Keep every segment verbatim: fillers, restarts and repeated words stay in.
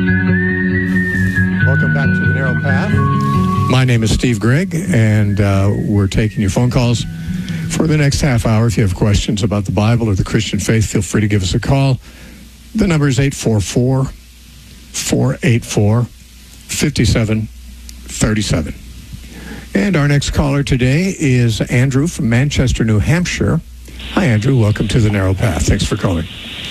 Welcome back to The Narrow Path. My name is Steve Gregg, and uh, we're taking your phone calls for the next half hour. If you have questions about the Bible or the Christian faith, feel free to give us a call. The number is eight four four, four eight four, five seven three seven. And our next caller today is Andrew from Manchester, New Hampshire. Hi, Andrew. Welcome to The Narrow Path. Thanks for calling.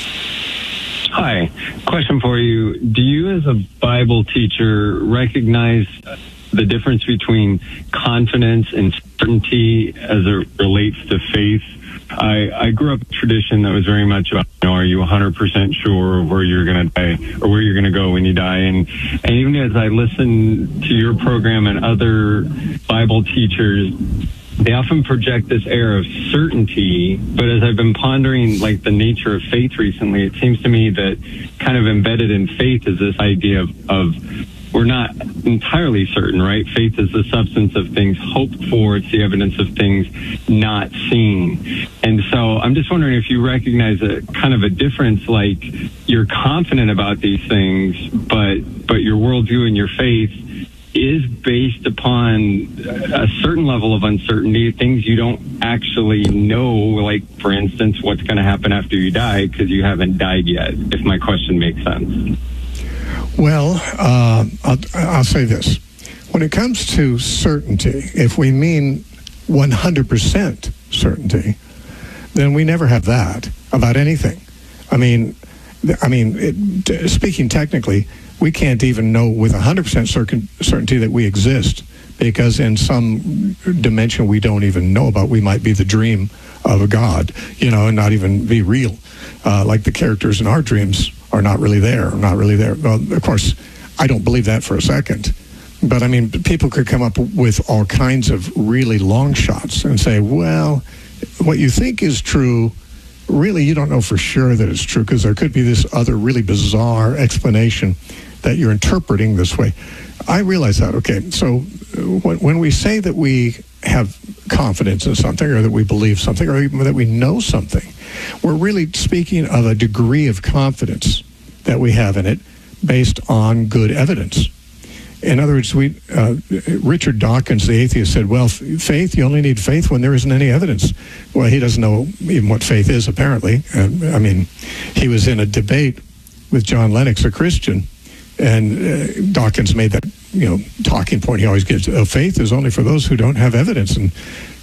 Hi. Question for you. Do you as a Bible teacher recognize the difference between confidence and certainty as it relates to faith? I, I grew up in a tradition that was very much about, you know, are you one hundred percent sure of where you're going to die or where you're going to go when you die? And, and even as I listen to your program and other Bible teachers, they often project this air of certainty, but as I've been pondering like the nature of faith recently, it seems to me that kind of embedded in faith is this idea of, of we're not entirely certain, right? Faith is the substance of things hoped for. It's the evidence of things not seen. And so I'm just wondering if you recognize a kind of a difference, like you're confident about these things, but but your worldview and your faith is based upon a certain level of uncertainty, things you don't actually know, like, for instance, what's going to happen after you die because you haven't died yet, if my question makes sense. Well, uh, I'll, I'll say this. When it comes to certainty, if we mean one hundred percent certainty, then we never have that about anything. I mean, I mean, it, speaking technically, we can't even know with one hundred percent certain, certainty that we exist, because in some dimension we don't even know about, we might be the dream of a God, you know, and not even be real. Uh, like the characters in our dreams are not really there, not really there. Well, of course, I don't believe that for a second. But, I mean, people could come up with all kinds of really long shots and say, well, what you think is true, really you don't know for sure that it's true, because there could be this other really bizarre explanation that you're interpreting this way. I realize that. Okay, so when, when we say that we have confidence in something, or that we believe something, or even that we know something, we're really speaking of a degree of confidence that we have in it based on good evidence. In other words, we uh, Richard Dawkins, the atheist, said, well, faith, you only need faith when there isn't any evidence. Well, he doesn't know even what faith is, apparently. And, I mean, he was in a debate with John Lennox, a Christian, and uh, Dawkins made that, you know, talking point he always gives. Oh, faith is only for those who don't have evidence. And,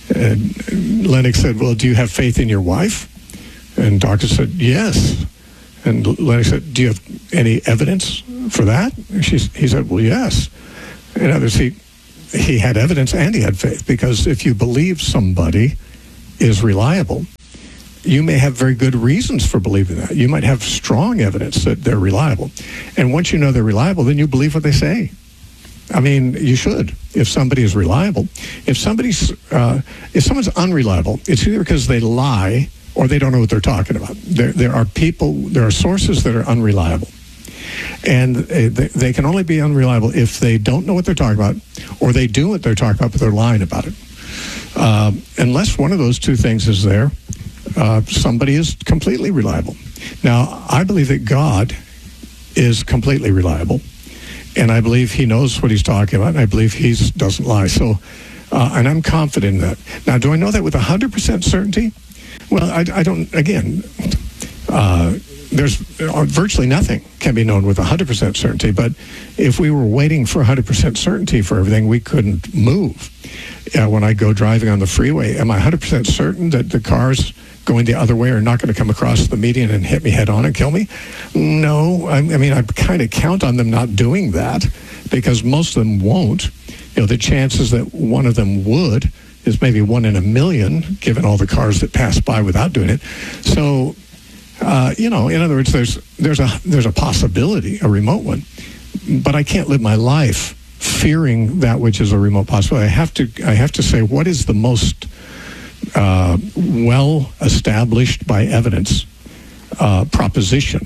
and Lennox said, well, do you have faith in your wife? And Dawkins said, yes. And Lennox said, do you have any evidence for that? And she, he said, well, yes. In other words, he, he had evidence and he had faith, because if you believe somebody is reliable, you may have very good reasons for believing that. You might have strong evidence that they're reliable. And once you know they're reliable, then you believe what they say. I mean, you should, if somebody is reliable. If somebody's, uh, if someone's unreliable, it's either because they lie or they don't know what they're talking about. There, there are people, there are sources that are unreliable. And they, they can only be unreliable if they don't know what they're talking about, or they do what they're talking about, but they're lying about it. Uh, unless one of those two things is there, uh, somebody is completely reliable. Now, I believe that God is completely reliable, and I believe he knows what he's talking about, and I believe he doesn't lie. So, uh, and I'm confident in that. Now, do I know that with one hundred percent certainty? Well, I, I don't, again, uh, there's virtually nothing can be known with one hundred percent certainty, but if we were waiting for one hundred percent certainty for everything, we couldn't move. Uh, when I go driving on the freeway, am I one hundred percent certain that the cars going the other way are not going to come across the median and hit me head on and kill me? No, I, I mean, I kind of count on them not doing that, because most of them won't. You know, the chances that one of them would is maybe one in a million, given all the cars that pass by without doing it. So, uh, you know, in other words, there's there's a there's a possibility, a remote one, but I can't live my life fearing that which is a remote possibility. I have to I have to say, what is the most uh, well established by evidence uh, proposition,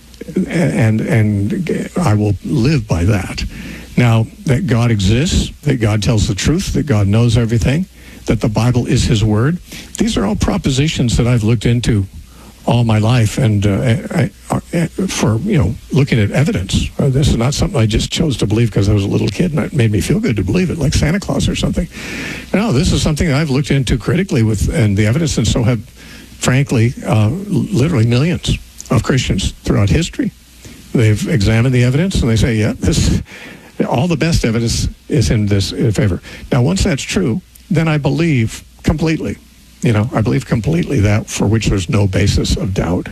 and and I will live by that. Now, that God exists, that God tells the truth, that God knows everything, that the Bible is his word. These are all propositions that I've looked into all my life, and uh, I, I, for you know, looking at evidence. Uh, this is not something I just chose to believe because I was a little kid and it made me feel good to believe it, like Santa Claus or something. No, this is something I've looked into critically with, and the evidence, and so have, frankly, uh, literally millions of Christians throughout history. They've examined the evidence and they say, yeah, this, all the best evidence is in this in favor. Now, once that's true, then I believe completely. You know, I believe completely that for which there's no basis of doubt.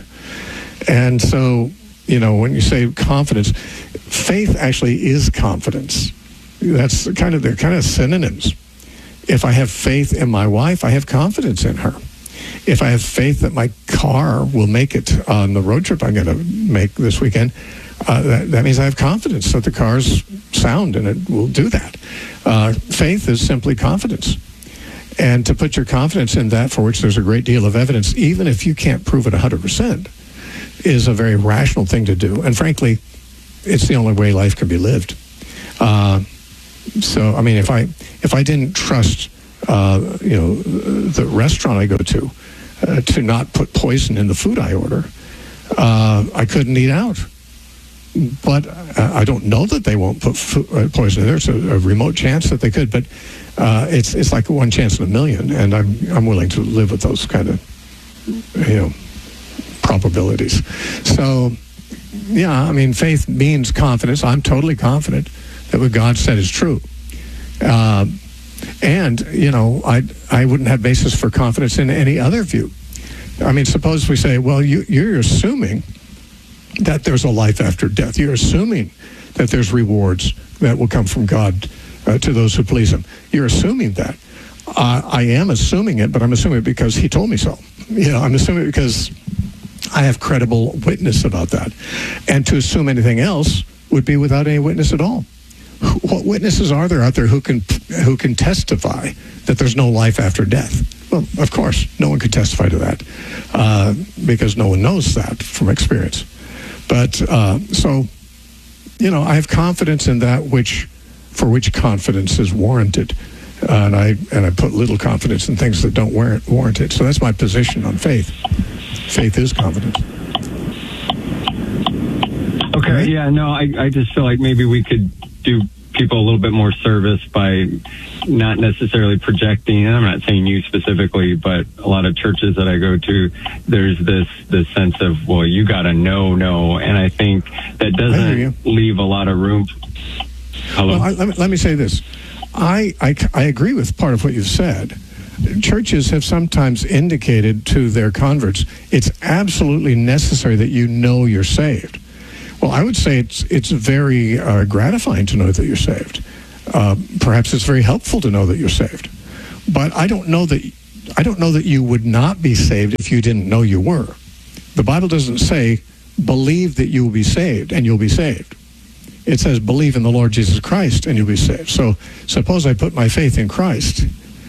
And so, you know, when you say confidence, faith actually is confidence. That's kind of, they're kind of synonyms. If I have faith in my wife, I have confidence in her. If I have faith that my car will make it on the road trip I'm going to make this weekend, uh, that, that means I have confidence that the car's sound and it will do that. Uh, faith is simply confidence. And to put your confidence in that for which there's a great deal of evidence, even if you can't prove it one hundred percent, is a very rational thing to do. And frankly, it's the only way life can be lived. Uh, so, I mean, if I if I didn't trust, uh, you know, the restaurant I go to uh, to not put poison in the food I order, uh, I couldn't eat out. But uh, I don't know that they won't put fo- uh, poison in there. There's a, a remote chance that they could, but uh, it's it's like one chance in a million, and I'm I'm willing to live with those kind of, you know, probabilities. So, yeah, I mean, faith means confidence. I'm totally confident that what God said is true. Uh, and, you know, I I wouldn't have basis for confidence in any other view. I mean, suppose we say, well, you, you're assuming that there's a life after death. You're assuming that there's rewards that will come from God uh, to those who please him. You're assuming that. Uh, I am assuming it, but I'm assuming it because he told me so. You know, I'm assuming it because I have credible witness about that. And to assume anything else would be without any witness at all. What witnesses are there out there who can who can testify that there's no life after death? Well, of course, no one could testify to that uh, because no one knows that from experience. But uh, so, you know, I have confidence in that which, for which confidence is warranted, uh, and I and I put little confidence in things that don't warrant warrant it. So that's my position on faith. Faith is confidence. Okay, Right? yeah, no, I, I just feel like maybe we could do people a little bit more service by not necessarily projecting, and I'm not saying you specifically, but a lot of churches that I go to, there's this this sense of, well, you got to know, know, and I think that doesn't leave a lot of room. Hello? Well, I, let, me, let me say this. I, I, I agree with part of what you've said. Churches have sometimes indicated to their converts, it's absolutely necessary that you know you're saved. Well, I would say it's it's very uh, gratifying to know that you're saved. Uh, perhaps it's very helpful to know that you're saved. But I don't know that I don't know that you would not be saved if you didn't know you were. The Bible doesn't say, believe that you will be saved and you'll be saved. It says, believe in the Lord Jesus Christ and you'll be saved. So suppose I put my faith in Christ,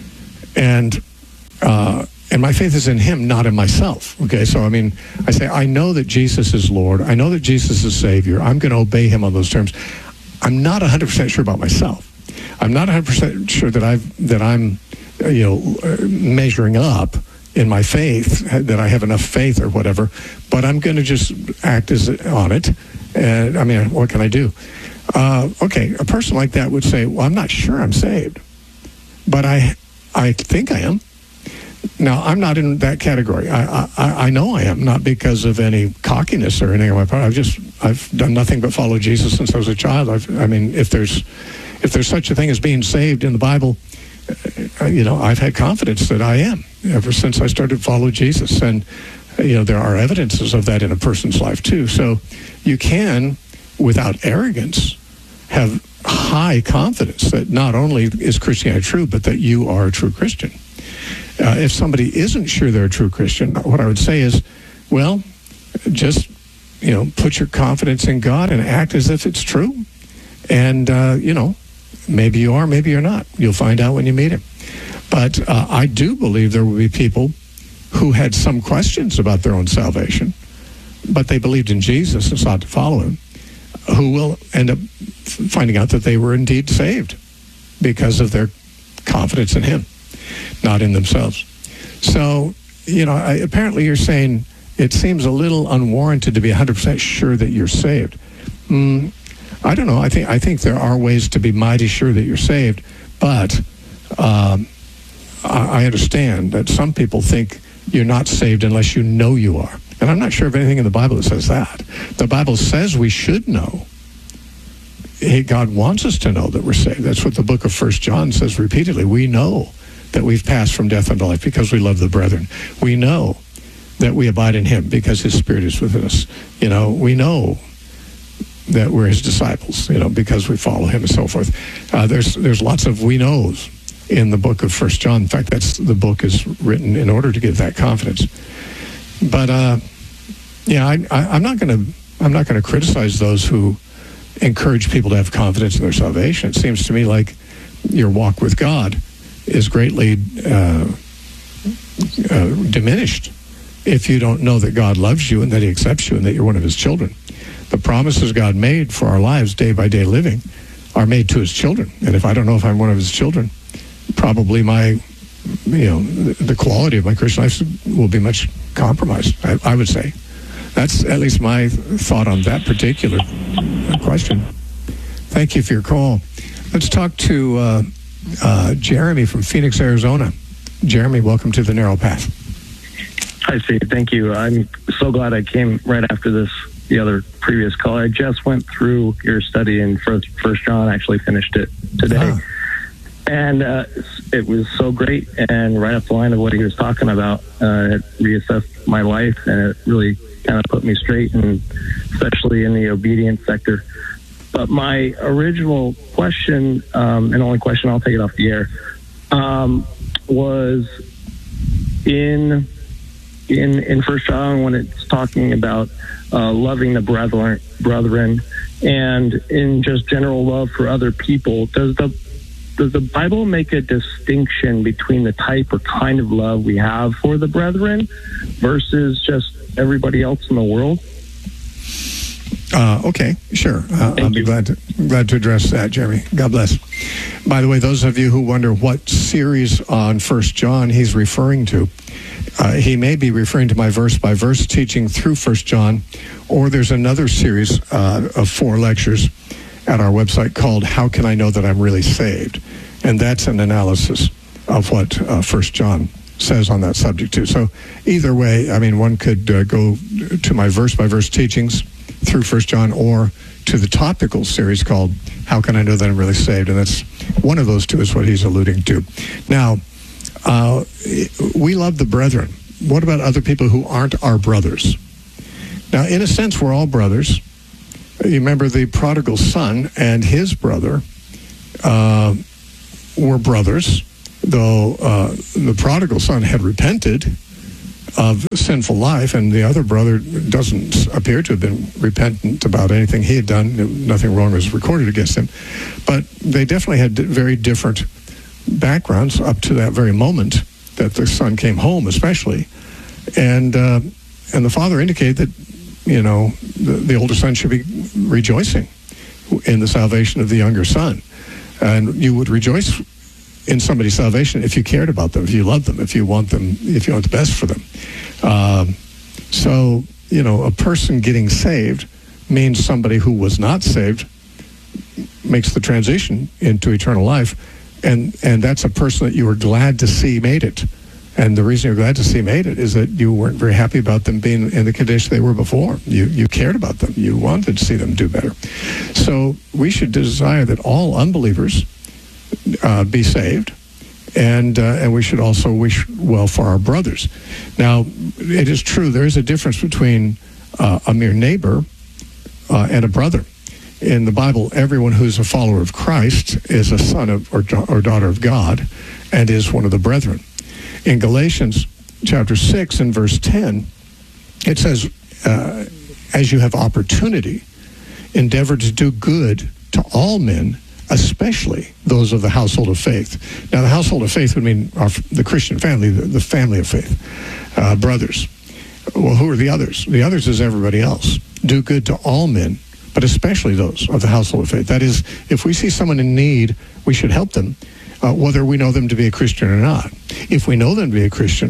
and uh, and my faith is in him, not in myself. Okay, so I mean, I say, I know that Jesus is Lord. I know that Jesus is Savior. I'm going to obey him on those terms. I'm not one hundred percent sure about myself. I'm not one hundred percent sure that I've that I'm, you know, measuring up in my faith, that I have enough faith or whatever. But I'm going to just act as on it. And I mean, what can I do? Uh, okay, a person like that would say, well, I'm not sure I'm saved, but I I think I am. Now, I'm not in that category. I, I I know I am, not because of any cockiness or anything on my part. I've just I've done nothing but follow Jesus since I was a child. I've, I mean, if there's if there's such a thing as being saved in the Bible, uh, you know, I've had confidence that I am ever since I started to follow Jesus. And you know, there are evidences of that in a person's life too. So you can, without arrogance, have high confidence that not only is Christianity true, but that you are a true Christian. Uh, if somebody isn't sure they're a true Christian, what I would say is, well, just, you know, put your confidence in God and act as if it's true. And, uh, you know, maybe you are, maybe you're not. You'll find out when you meet him. But uh, I do believe there will be people who had some questions about their own salvation, but they believed in Jesus and sought to follow him, who will end up finding out that they were indeed saved because of their confidence in him, not in themselves. So, you know, I, apparently you're saying it seems a little unwarranted to be one hundred percent sure that you're saved. Mm, I don't know. I think I think there are ways to be mighty sure that you're saved, but um, I, I understand that some people think you're not saved unless you know you are. And I'm not sure of anything in the Bible that says that. The Bible says we should know. Hey, God wants us to know that we're saved. That's what the book of First John says repeatedly. We know that we've passed from death unto life because we love the brethren. We know that we abide in him because his Spirit is within us. You know, we know that we're his disciples, you know, because we follow him and so forth. Uh, there's there's lots of we knows in the book of First John. In fact, that's the book is written in order to give that confidence. But uh, yeah, I, I, I'm not going to I'm not going to criticize those who encourage people to have confidence in their salvation. It seems to me like your walk with God is greatly uh, uh, diminished if you don't know that God loves you and that he accepts you and that you're one of his children. The promises God made for our lives, day by day living, are made to his children. And if I don't know if I'm one of his children, probably my, you know, the quality of my Christian life will be much compromised, I, I would say. That's at least my thought on that particular question. Thank you for your call. Let's talk to uh, uh, Jeremy from Phoenix, Arizona. Jeremy, welcome to The Narrow Path. Hi, Steve. Thank you. I'm so glad I came right after this, the other previous call. I just went through your study in First, First John, actually finished it today. Ah. And uh, it was so great and right up the line of what he was talking about. Uh, it reassessed my life, and it really kind of put me straight, and especially in the obedience sector. But my original question, um, and only question, I'll take it off the air, um, was in in in First John when it's talking about uh, loving the brethren, brethren, and in just general love for other people. Does the does the Bible make a distinction between the type or kind of love we have for the brethren versus just everybody else in the world? Uh, okay, sure. Uh, I'll be you. glad to glad to address that, Jeremy. God bless. By the way, those of you who wonder what series on First John he's referring to, uh, he may be referring to my verse-by-verse teaching through First John, or there's another series uh, of four lectures at our website called How Can I Know That I'm Really Saved? And that's an analysis of what uh, First John says on that subject too. So either way, I mean, one could uh, go to my verse-by-verse teachings through First John, or to the topical series called How Can I Know That I'm Really Saved? And that's one of those two is what he's alluding to. Now, uh, we love the brethren. What about other people who aren't our brothers? Now, in a sense, we're all brothers. You remember the prodigal son and his brother uh, were brothers, though uh, the prodigal son had repented of sinful life, and the other brother doesn't appear to have been repentant about anything he had done. Nothing wrong was recorded against him. But they definitely had very different backgrounds up to that very moment that the son came home, especially. And uh, and the father indicated that, you know, the, the older son should be rejoicing in the salvation of the younger son. And you would rejoice in somebody's salvation if you cared about them, if you loved them, if you want them, if you want the best for them. Um, so, you know, a person getting saved means somebody who was not saved makes the transition into eternal life, and and that's a person that you were glad to see made it. And the reason you're glad to see made it is that you weren't very happy about them being in the condition they were before. You you cared about them. You wanted to see them do better. So we should desire that all unbelievers Uh, be saved, and uh, and we should also wish well for our brothers. Now, it is true there is a difference between uh, a mere neighbor uh, and a brother. In the Bible, everyone who's a follower of Christ is a son of or, or daughter of God, and is one of the brethren. In Galatians chapter six and verse ten, it says, uh, "As you have opportunity, endeavor to do good to all men, especially those of the household of faith." Now, the household of faith would mean our, the Christian family, the, the family of faith, uh, brothers. Well, who are the others? The others is everybody else. Do good to all men, but especially those of the household of faith. That is, if we see someone in need, we should help them, uh, whether we know them to be a Christian or not. If we know them to be a Christian,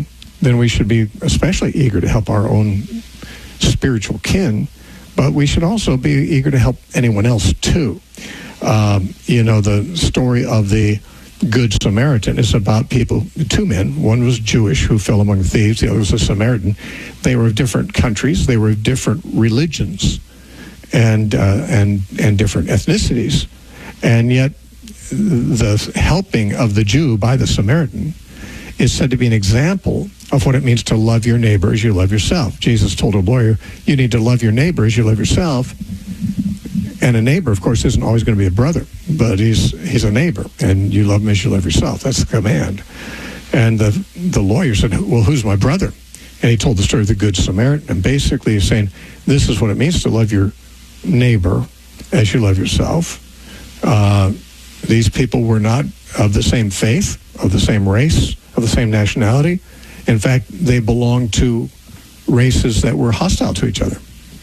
then we should be especially eager to help our own spiritual kin, but we should also be eager to help anyone else too. Um, you know, the story of the Good Samaritan is about people, two men. One was Jewish, who fell among thieves. The other was a Samaritan. They were of different countries. They were of different religions and uh, and and different ethnicities. And yet the helping of the Jew by the Samaritan is said to be an example of what it means to love your neighbor as you love yourself. Jesus told a lawyer, you need to love your neighbor as you love yourself. And a neighbor, of course, isn't always going to be a brother, but he's he's a neighbor, and you love him as you love yourself. That's the command. And the the lawyer said, well, who's my brother? And he told the story of the Good Samaritan. And basically he's saying, this is what it means to love your neighbor as you love yourself. Uh, these people were not of the same faith, of the same race, of the same nationality. In fact, they belonged to races that were hostile to each other.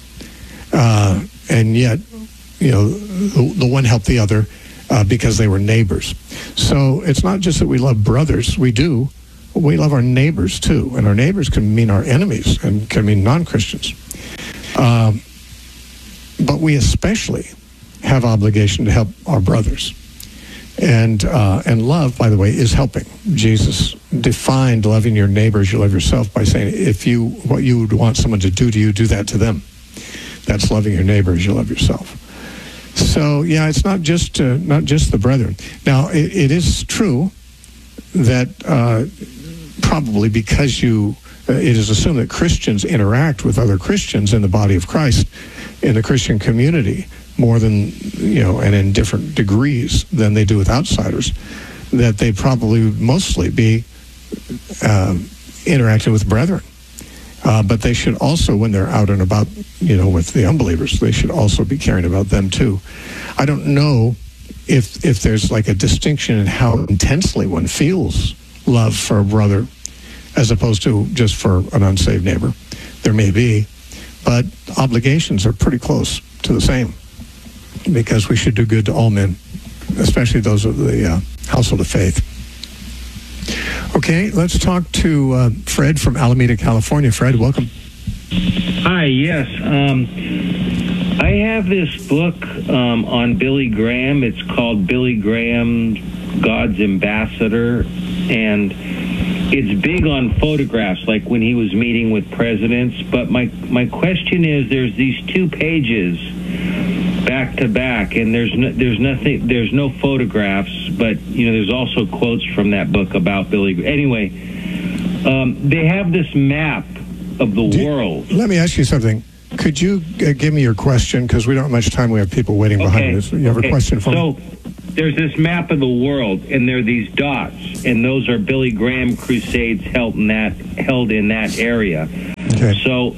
Uh, and yet, you know, the, the one helped the other uh, because they were neighbors. So it's not just that we love brothers. We do. We love our neighbors, too. And our neighbors can mean our enemies and can mean non-Christians. Um, but we especially have obligation to help our brothers. And uh, and love, by the way, is helping. Jesus defined loving your neighbor as you love yourself by saying, if you what you would want someone to do to you, do that to them. That's loving your neighbor as you love yourself. So, yeah, it's not just uh, not just the brethren. Now, it, it is true that uh, probably because you, uh, it is assumed that Christians interact with other Christians in the body of Christ, in the Christian community, more than, you know, and in different degrees than they do with outsiders, that they probably would mostly be um, interacting with brethren. Uh, but they should also, when they're out and about, you know, with the unbelievers, they should also be caring about them too. I don't know if if there's like a distinction in how intensely one feels love for a brother as opposed to just for an unsaved neighbor. There may be, but obligations are pretty close to the same, because we should do good to all men, especially those of the uh, household of faith. Okay, let's talk to uh, Fred from Alameda, California. Fred, welcome. Hi, yes. Um, I have this book um, on Billy Graham. It's called Billy Graham, God's Ambassador, and it's big on photographs, like when he was meeting with presidents. But my, my question is, there's these two pages back to back, and there's no, there's nothing, there's no photographs, but you know, there's also quotes from that book about Billy. Anyway, um, they have this map of the Do, world. Let me ask you something. Could you uh, give me your question, because we don't have much time. We have people waiting Okay. behind us. You have okay. a question for so, me? So there's this map of the world, and there are these dots, and those are Billy Graham crusades held in that held in that area. Okay. So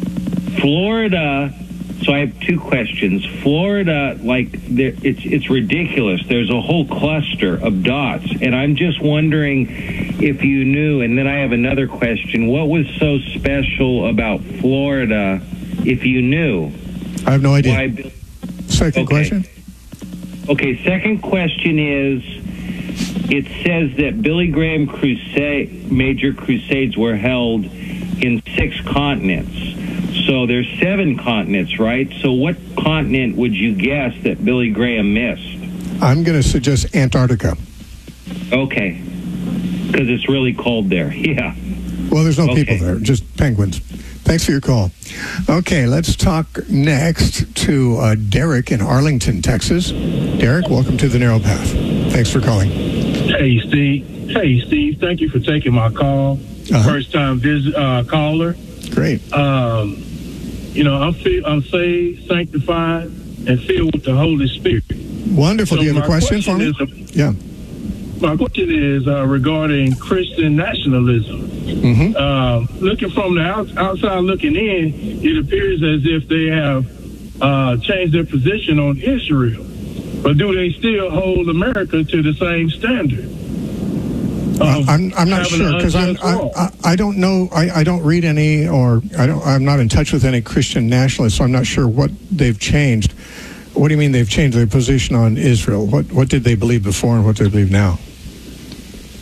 Florida. So I have two questions. Florida, like, there, it's it's ridiculous. There's a whole cluster of dots, and I'm just wondering if you knew. And then I have another question. What was so special about Florida, if you knew? I have no idea. Why, Second okay. question? Okay, second question is, it says that Billy Graham crusade, major crusades were held in six continents. So there's seven continents, right? So what continent would you guess that Billy Graham missed? I'm going to suggest Antarctica. Okay. Because it's really cold there. Yeah. Well, there's no Okay. people there, just penguins. Thanks for your call. Okay, let's talk next to uh, Derek in Arlington, Texas. Derek, welcome to The Narrow Path. Thanks for calling. Hey, Steve. Hey, Steve. Thank you for taking my call. Uh-huh. First time visit uh, caller. Great. Um, you know, I'm feel, I'm saved, sanctified, and filled with the Holy Spirit. Wonderful. So Do you have a my question, for me? is a, Yeah. My question is uh, regarding Christian nationalism. Mm-hmm. Um, looking from the out, outside looking in, it appears as if they have uh, changed their position on Israel. But do they still hold America to the same standard? Uh, I'm I'm not having sure, an because I'm unjust I, war? I I don't know I, I don't read any, or I don't I'm not in touch with any Christian nationalists, so I'm not sure what they've changed. What do you mean they've changed their position on Israel? What what did they believe before and what do they believe now?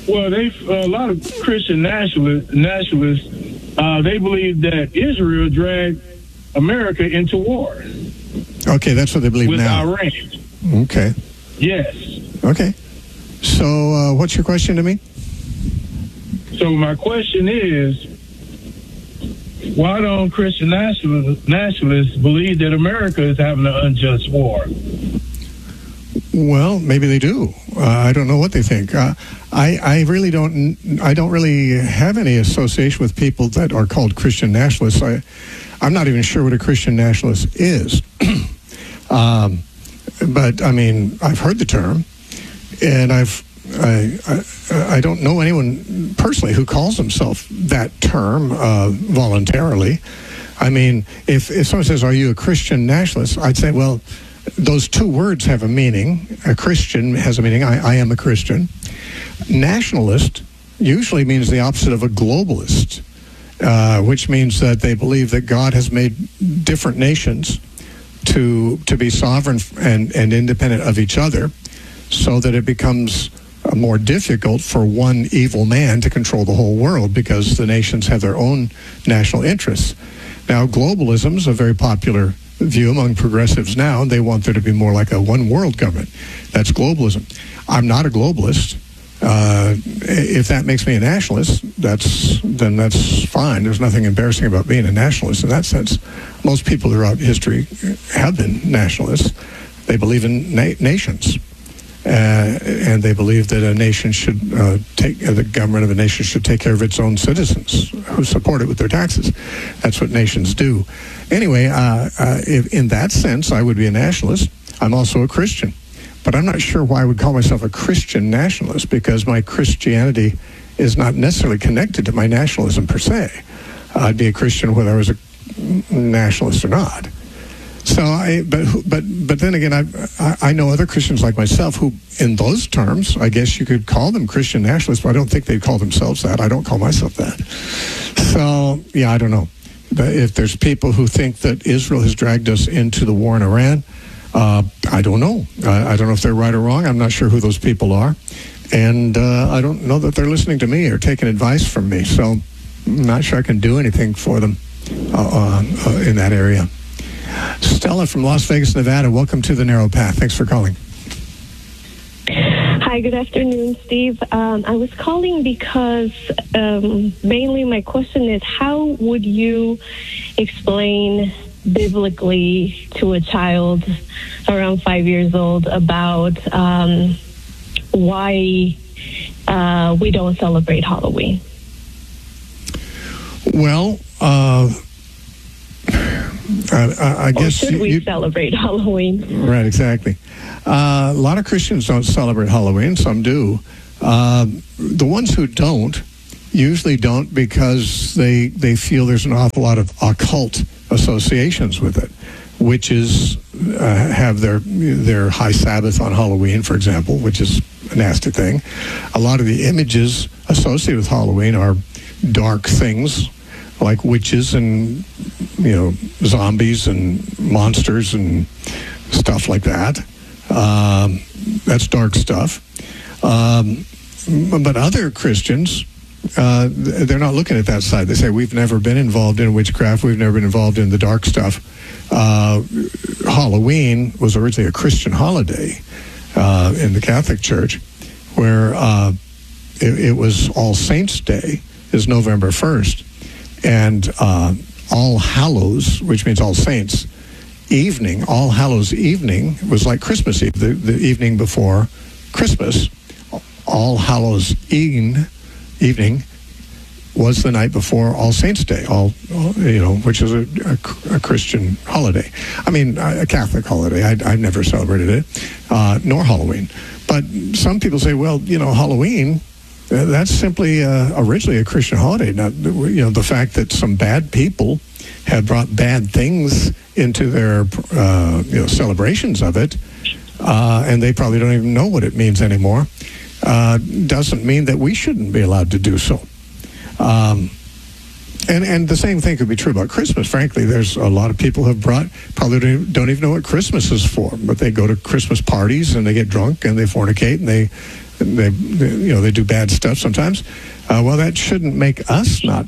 Well, they a lot of Christian nationalists, nationalists uh, they believe that Israel dragged America into war Okay, that's what they believe with now. Iran. Okay. Yes. Okay. So, uh, what's your question to me? So my question is, why don't Christian nationalists, nationalists believe that America is having an unjust war? Well, maybe they do. Uh, I don't know what they think. Uh, I, I really don't. I don't really have any association with people that are called Christian nationalists. I, I'm not even sure what a Christian nationalist is. um, but I mean, I've heard the term, and I've. I, I I don't know anyone personally who calls himself that term uh, voluntarily. I mean, if if someone says, "Are you a Christian nationalist?" I'd say, well, those two words have a meaning. A Christian has a meaning. I, I am a Christian. Nationalist usually means the opposite of a globalist, uh, which means that they believe that God has made different nations to to be sovereign and, and independent of each other, so that it becomes more difficult for one evil man to control the whole world because the nations have their own national interests. Now, globalism is a very popular view among progressives now, and they want there to be more like a one world government. That's globalism. I'm not a globalist. Uh, if that makes me a nationalist, that's then that's fine. There's nothing embarrassing about being a nationalist in that sense. Most people throughout history have been nationalists. They believe in na- nations. Uh, and they believe that a nation should uh, take, uh, the government of a nation should take care of its own citizens who support it with their taxes. That's what nations do. Anyway, uh, uh, if, in that sense, I would be a nationalist. I'm also a Christian. But I'm not sure why I would call myself a Christian nationalist, because my Christianity is not necessarily connected to my nationalism per se. I'd be a Christian whether I was a nationalist or not. So, I, but but but then again, I, I I know other Christians like myself who, in those terms, I guess you could call them Christian nationalists, but I don't think they'd call themselves that. I don't call myself that. So, yeah, I don't know. But if there's people who think that Israel has dragged us into the war in Iran, uh, I don't know. I, I don't know if they're right or wrong. I'm not sure who those people are. And uh, I don't know that they're listening to me or taking advice from me. So I'm not sure I can do anything for them uh, uh, in that area. Stella from Las Vegas, Nevada. Welcome to The Narrow Path. Thanks for calling. Hi, good afternoon, Steve. Um, I was calling because um, mainly my question is, how would you explain biblically to a child around five years old about um, why uh, we don't celebrate Halloween? Well, uh... I, I guess or should we you, celebrate Halloween? Right, exactly. Uh, a lot of Christians don't celebrate Halloween. Some do. Uh, the ones who don't usually don't because they they feel there's an awful lot of occult associations with it. Witches uh, have their their high Sabbath on Halloween, for example, which is a nasty thing. A lot of the images associated with Halloween are dark things, like witches and, you know, zombies and monsters and stuff like that. Um, that's dark stuff. Um, but other Christians, uh, they're not looking at that side. They say, we've never been involved in witchcraft. We've never been involved in the dark stuff. Uh, Halloween was originally a Christian holiday uh, in the Catholic Church, where uh, it, it was All Saints' Day is November first. And uh, All Hallows, which means All Saints, evening, All Hallows evening was like Christmas Eve, the, the evening before Christmas. All Hallows evening, evening was the night before All Saints' Day, all, you know, which is a, a, a Christian holiday. I mean, a Catholic holiday. I, I've never celebrated it, uh, nor Halloween. But some people say, well, you know, Halloween, that's simply uh, originally a Christian holiday. Now, you know, the fact that some bad people have brought bad things into their uh, you know celebrations of it, uh, and they probably don't even know what it means anymore, uh, doesn't mean that we shouldn't be allowed to do so. Um, and and the same thing could be true about Christmas. Frankly, there's a lot of people who have brought probably don't, don't even know what Christmas is for, but they go to Christmas parties and they get drunk and they fornicate and they they, they you know, they do bad stuff sometimes. Uh, well, that shouldn't make us not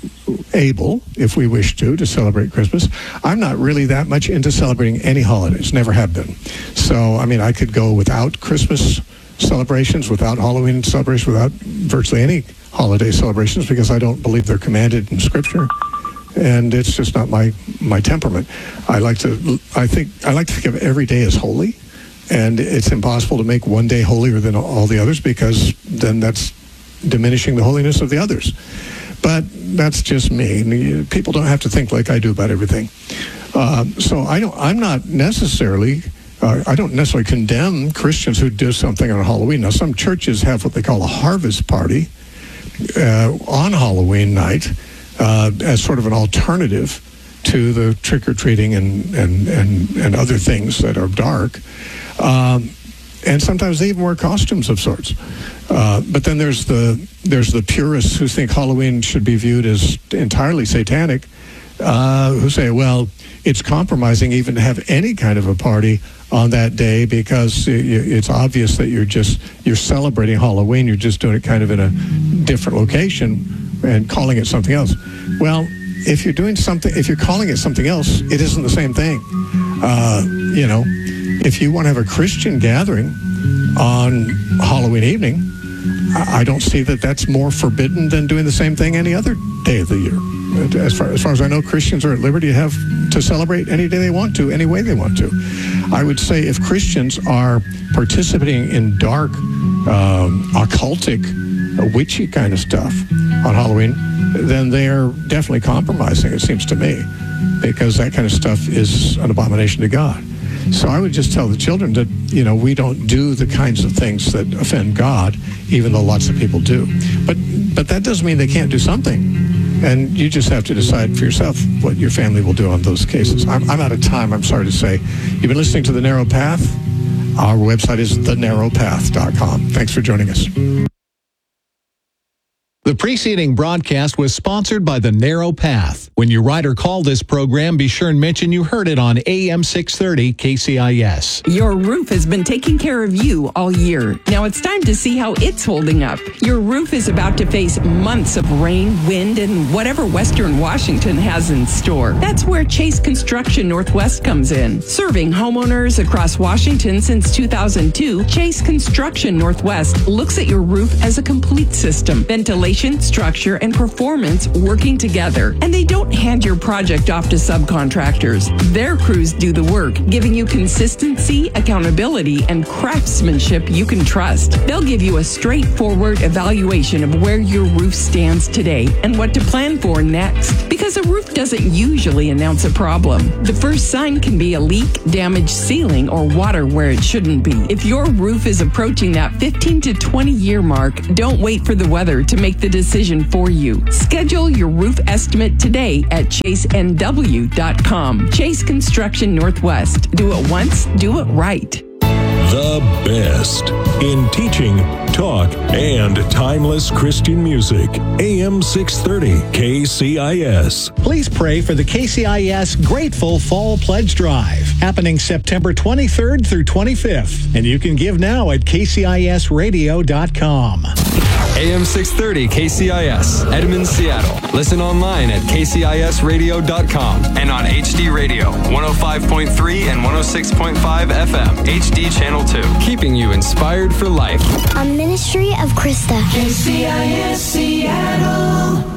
able, if we wish to, to celebrate Christmas. I'm not really that much into celebrating any holidays, never have been. So, I mean, I could go without Christmas celebrations, without Halloween celebrations, without virtually any holiday celebrations, because I don't believe they're commanded in Scripture. And it's just not my, my temperament. I like to, I think, I like to think of every day as holy, and it's impossible to make one day holier than all the others, because then that's diminishing the holiness of the others. But that's just me. People don't have to think like I do about everything. Uh, so I don't, I'm not necessarily, uh, I don't necessarily condemn Christians who do something on Halloween. Now, some churches have what they call a harvest party uh, on Halloween night uh, as sort of an alternative to the trick-or-treating and, and, and, and other things that are dark. Um, and sometimes they even wear costumes of sorts. Uh, but then there's the there's the purists who think Halloween should be viewed as entirely satanic, uh, who say, well, it's compromising even to have any kind of a party on that day, because it's obvious that you're just you're celebrating Halloween. You're just doing it kind of in a different location and calling it something else. Well, if you're doing something, if you're calling it something else, it isn't the same thing. Uh, you know, if you want to have a Christian gathering on Halloween evening, I don't see that that's more forbidden than doing the same thing any other day of the year. As far, as far as I know, Christians are at liberty to have to celebrate any day they want to, any way they want to. I would say if Christians are participating in dark, um, occultic, witchy kind of stuff on Halloween, then they're definitely compromising, it seems to me, because that kind of stuff is an abomination to God. So I would just tell the children that, you know, we don't do the kinds of things that offend God, even though lots of people do. But but that doesn't mean they can't do something. And you just have to decide for yourself what your family will do on those cases. I'm, I'm out of time, I'm sorry to say. You've been listening to The Narrow Path. Our website is the narrow path dot com. Thanks for joining us. The preceding broadcast was sponsored by The Narrow Path. When you write or call this program, be sure and mention you heard it on A M six thirty K C I S. Your roof has been taking care of you all year. Now it's time to see how it's holding up. Your roof is about to face months of rain, wind, and whatever Western Washington has in store. That's where Chase Construction Northwest comes in. Serving homeowners across Washington since two thousand two, Chase Construction Northwest looks at your roof as a complete system. Ventilation, structure, and performance working together. And they don't hand your project off to subcontractors. Their crews do the work, giving you consistency, accountability, and craftsmanship you can trust. They'll give you a straightforward evaluation of where your roof stands today and what to plan for next. Because a roof doesn't usually announce a problem. The first sign can be a leak, damaged ceiling, or water where it shouldn't be. If your roof is approaching that fifteen to twenty year mark, don't wait for the weather to make the decision for you. Schedule your roof estimate today at chase n w dot com. Chase Construction Northwest. Do it once, do it right. The best in teaching, talk, and timeless Christian music. A M six thirty K C I S. Please pray for the K C I S Grateful Fall Pledge Drive, happening September twenty-third through twenty-fifth. And you can give now at k c i s radio dot com. A M six thirty K C I S, Edmond, Seattle. Listen online at k c i s radio dot com and on H D Radio, one oh five point three and one oh six point five F M, H D Channel two. Keeping you inspired for life. A ministry of Krista. K C I S Seattle.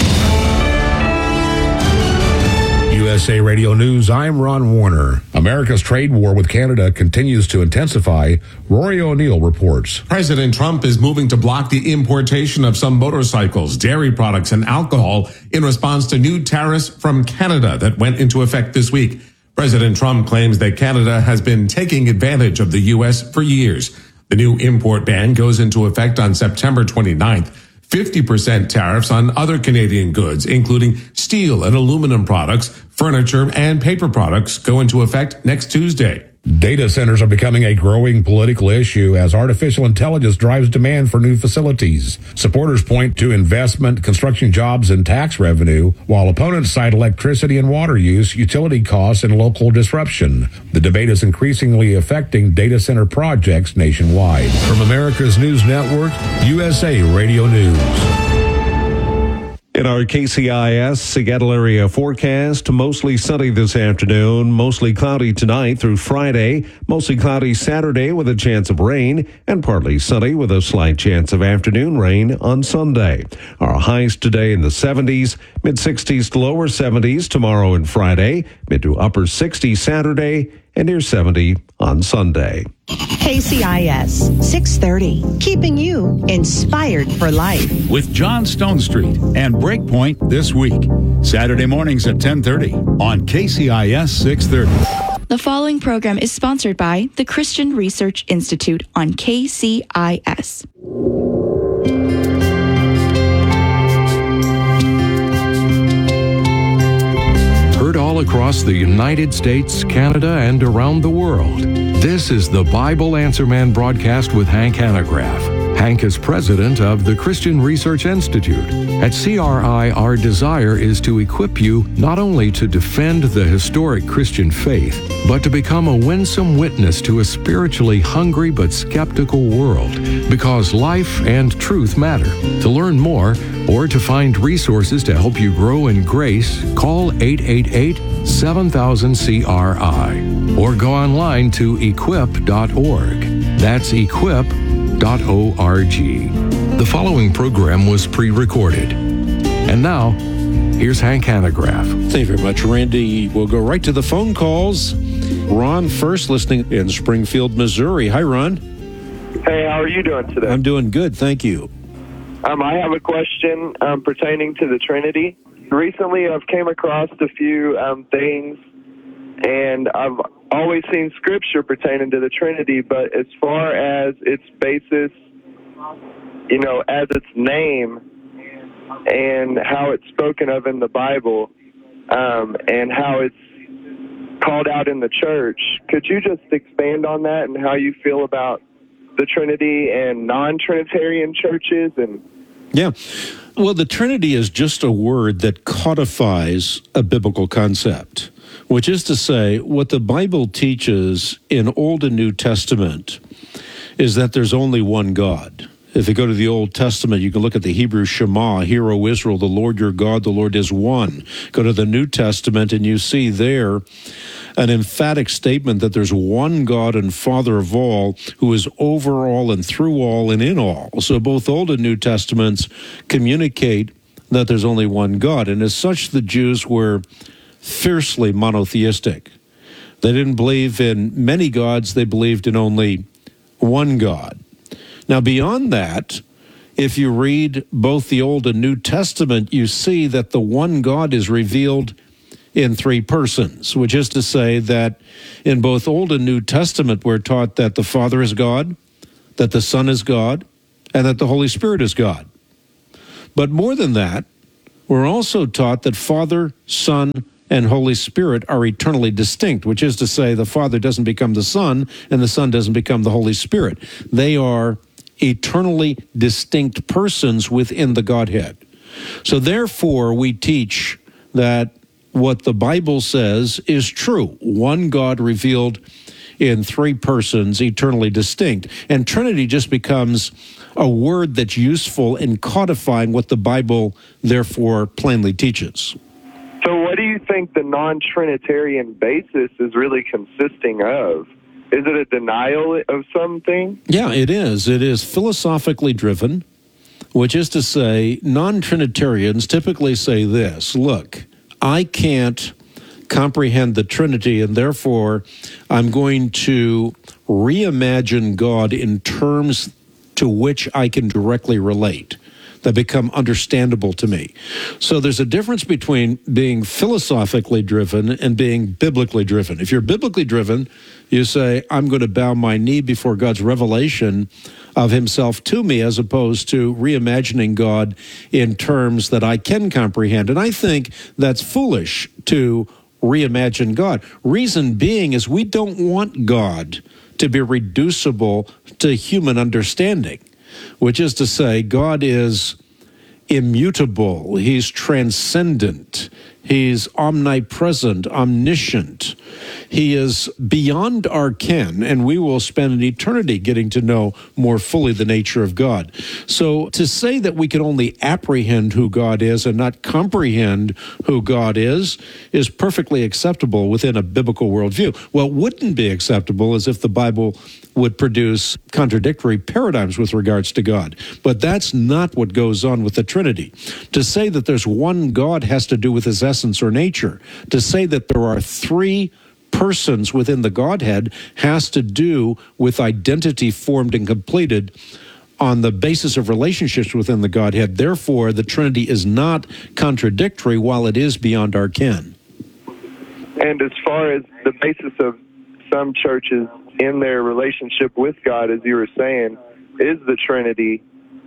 U S A Radio News, I'm Ron Warner. America's trade war with Canada continues to intensify. Rory O'Neill reports. President Trump is moving to block the importation of some motorcycles, dairy products, and alcohol in response to new tariffs from Canada that went into effect this week. President Trump claims that Canada has been taking advantage of the U S for years. The new import ban goes into effect on September twenty-ninth. fifty percent tariffs on other Canadian goods, including steel and aluminum products, furniture, and paper products, go into effect next Tuesday. Data centers are becoming a growing political issue as artificial intelligence drives demand for new facilities. Supporters point to investment, construction jobs, and tax revenue, while opponents cite electricity and water use, utility costs, and local disruption. The debate is increasingly affecting data center projects nationwide. From America's News Network, U S A Radio News. In our K C I S Seattle area forecast, mostly sunny this afternoon, mostly cloudy tonight through Friday, mostly cloudy Saturday with a chance of rain, and partly sunny with a slight chance of afternoon rain on Sunday. Our highs today in the seventies, mid-sixties to lower seventies tomorrow and Friday, mid to upper sixties Saturday, and near seventy on Sunday. K C I S six thirty, keeping you inspired for life. With John Stone Street and Breakpoint this week. Saturday mornings at ten thirty on K C I S six thirty. The following program is sponsored by the Christian Research Institute on K C I S. Heard all across the United States, Canada, and around the world. This is the Bible Answer Man broadcast with Hank Hanegraaff. Hank is president of the Christian Research Institute. At C R I, our desire is to equip you not only to defend the historic Christian faith, but to become a winsome witness to a spiritually hungry but skeptical world, because life and truth matter. To learn more or to find resources to help you grow in grace, call eight eight eight, seven thousand, C R I or go online to equip dot org. That's equip dot org. The following program was pre-recorded. And now, here's Hank Hanegraaff. Thank you very much, Randy. We'll go right to the phone calls. Ron first, listening in Springfield, Missouri. Hi, Ron. Hey, how are you doing today? I'm doing good, thank you. Um, I have a question um, pertaining to the Trinity. Recently, I've came across a few um, things, and I've always seen Scripture pertaining to the Trinity, but as far as its basis, you know, as its name and how it's spoken of in the Bible, um, and how it's called out in the church, could you just expand on that and how you feel about the Trinity and non-Trinitarian churches? And yeah. Well, the Trinity is just a word that codifies a biblical concept, which is to say, what the Bible teaches in Old and New Testament is that there's only one God. If you go to the Old Testament, you can look at the Hebrew Shema, Hear, O Israel, the Lord your God, the Lord is one. Go to the New Testament, and you see there an emphatic statement that there's one God and Father of all, who is over all and through all and in all. So both Old and New Testaments communicate that there's only one God. And as such, the Jews were fiercely monotheistic. They didn't believe in many gods, they believed in only one God. Now, beyond that, if you read both the Old and New Testament, you see that the one God is revealed in three persons, which is to say that in both Old and New Testament, we're taught that the Father is God, that the Son is God, and that the Holy Spirit is God. But more than that, we're also taught that Father, Son, and Holy Spirit are eternally distinct, which is to say the Father doesn't become the Son and the Son doesn't become the Holy Spirit. They are eternally distinct persons within the Godhead. So therefore, we teach that what the Bible says is true. One God revealed in three persons, eternally distinct. And Trinity just becomes a word that's useful in codifying what the Bible therefore plainly teaches. So what do you think the non-Trinitarian basis is really consisting of? Is it a denial of something? Yeah, it is. It is philosophically driven, which is to say, non-Trinitarians typically say this: look, I can't comprehend the Trinity, and therefore I'm going to reimagine God in terms to which I can directly relate, that become understandable to me. So there's a difference between being philosophically driven and being biblically driven. If you're biblically driven, you say, I'm going to bow my knee before God's revelation of himself to me, as opposed to reimagining God in terms that I can comprehend. And I think that's foolish to reimagine God. Reason being is we don't want God to be reducible to human understanding, which is to say God is immutable, he's transcendent, he's omnipresent, omniscient. He is beyond our ken, and we will spend an eternity getting to know more fully the nature of God. So to say that we can only apprehend who God is and not comprehend who God is, is perfectly acceptable within a biblical worldview. What wouldn't be acceptable is if the Bible would produce contradictory paradigms with regards to God. But that's not what goes on with the Trinity. To say that there's one God has to do with his essence or nature. To say that there are three persons within the Godhead has to do with identity formed and completed on the basis of relationships within the Godhead. Therefore, the Trinity is not contradictory while it is beyond our ken. And as far as the basis of some churches in their relationship with God, as you were saying, is the Trinity.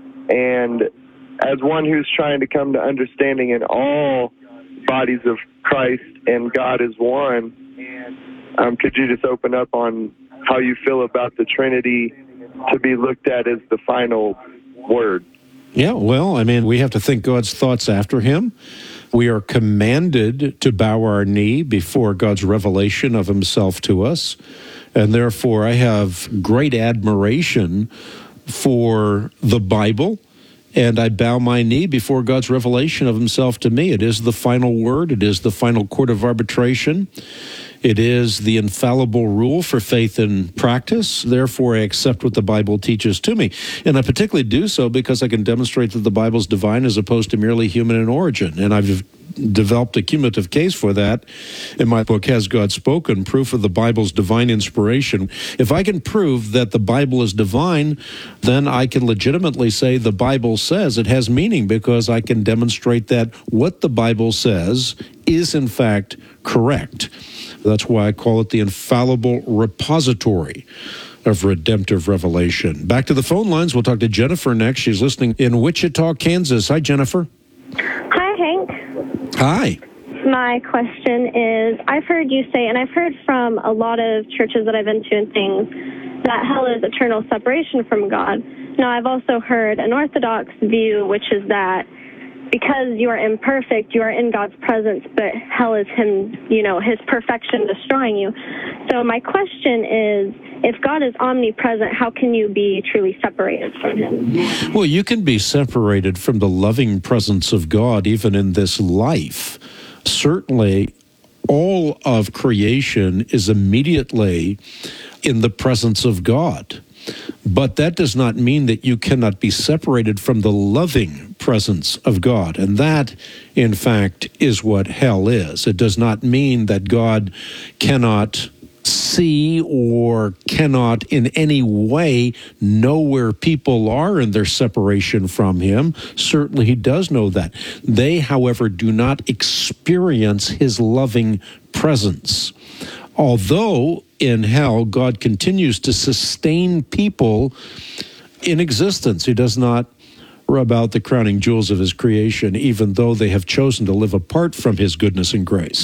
And as one who's trying to come to understanding in all bodies of Christ and God is one, um, could you just open up on how you feel about the Trinity to be looked at as the final word? Yeah, well, I mean, we have to think God's thoughts after him. We are commanded to bow our knee before God's revelation of himself to us. And therefore, I have great admiration for the Bible, and I bow my knee before God's revelation of himself to me. It is the final word. It is the final court of arbitration. It is the infallible rule for faith and practice. Therefore, I accept what the Bible teaches to me. And I particularly do so because I can demonstrate that the Bible is divine as opposed to merely human in origin. And I've developed a cumulative case for that in my book, Has God Spoken? Proof of the Bible's Divine Inspiration. If I can prove that the Bible is divine, then I can legitimately say the Bible says it has meaning because I can demonstrate that what the Bible says is in fact correct. That's why I call it the infallible repository of redemptive revelation. Back to the phone lines. We'll talk to Jennifer next. She's listening in Wichita, Kansas. Hi, Jennifer. Hi, Hank. Hi. My question is, I've heard you say, and I've heard from a lot of churches that I've been to and things, that hell is eternal separation from God. Now, I've also heard an Orthodox view, which is that because you are imperfect, you are in God's presence, but hell is him, you know, his perfection destroying you. So my question is, if God is omnipresent, how can you be truly separated from him? Well, you can be separated from the loving presence of God even in this life. Certainly, all of creation is immediately in the presence of God. But that does not mean that you cannot be separated from the loving presence of God. And that, in fact, is what hell is. It does not mean that God cannot see or cannot in any way know where people are in their separation from him. Certainly he does know that. They, however, do not experience his loving presence. Although in hell, God continues to sustain people in existence. He does not rub out the crowning jewels of his creation, even though they have chosen to live apart from his goodness and grace.